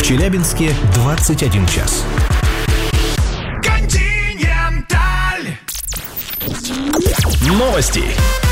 Челябинске 21 час. Континенталь. Новости.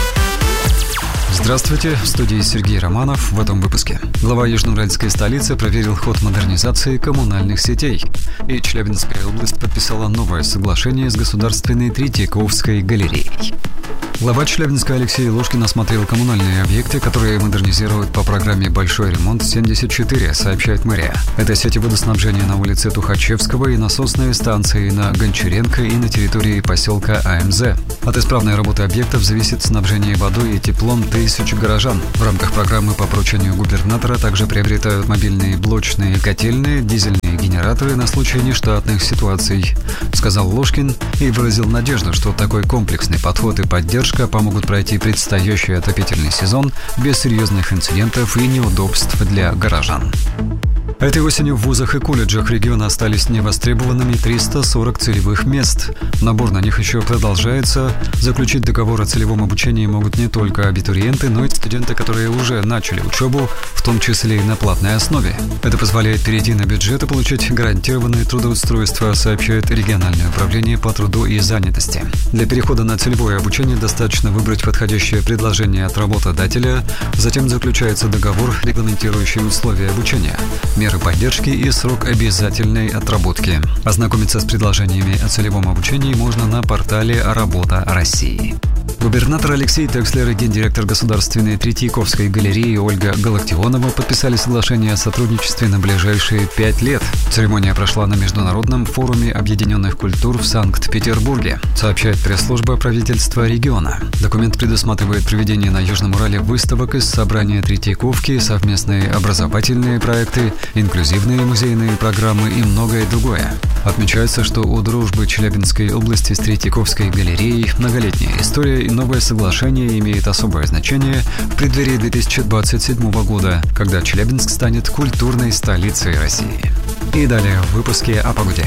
Здравствуйте, в студии Сергей Романов. В этом выпуске. Глава южноуральской столицы проверил ход модернизации коммунальных сетей. И Челябинская область подписала новое соглашение с Государственной Третьяковской галереей. Глава Челябинска Алексей Ложкин осмотрел коммунальные объекты, которые модернизируют по программе «Большой ремонт-74», сообщает мэрия. Это сети водоснабжения на улице Тухачевского и насосные станции на Гончаренко и на территории поселка АМЗ. От исправной работы объектов зависит снабжение водой и теплом тысяч горожан. В рамках программы по поручению губернатора также приобретают мобильные блочные котельные, дизельные генераторы на случай нештатных ситуаций, сказал Ложкин и выразил надежду, что такой комплексный подход и поддержка помогут пройти предстоящий отопительный сезон без серьезных инцидентов и неудобств для горожан. Этой осенью в вузах и колледжах региона остались невостребованными 340 целевых мест. Набор на них еще продолжается. Заключить договор о целевом обучении могут не только абитуриенты, но и студенты, которые уже начали учебу, в том числе и на платной основе. Это позволяет перейти на бюджет и получить гарантированное трудоустройство, сообщает региональное управление по труду и занятости. Для перехода на целевое обучение достаточно выбрать подходящее предложение от работодателя, затем заключается договор, регламентирующий условия обучения, меры поддержки и срок обязательной отработки. Ознакомиться с предложениями о целевом обучении можно на портале «Работа России». Губернатор Алексей Текслер и гендиректор Государственной Третьяковской галереи Ольга Галактионова подписали соглашение о сотрудничестве на ближайшие 5 лет. Церемония прошла на Международном форуме объединенных культур в Санкт-Петербурге, сообщает пресс-служба правительства региона. Документ предусматривает проведение на Южном Урале выставок из собрания Третьяковки, совместные образовательные проекты, инклюзивные музейные программы и многое другое. Отмечается, что у дружбы Челябинской области с Третьяковской галереей многолетняя история и новое соглашение имеет особое значение в преддверии 2027 года, когда Челябинск станет культурной столицей России. И далее в выпуске о погоде.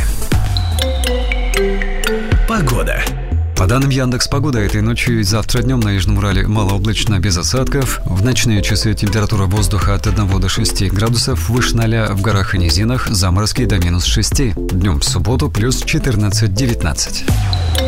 Погода. По данным Яндекс.Погода, этой ночью и завтра днем на Южном Урале малооблачно, без осадков. В ночные часы температура воздуха от 1 до 6 градусов, выше 0 в горах и низинах, заморозки до -6. Днем в субботу плюс 14-19.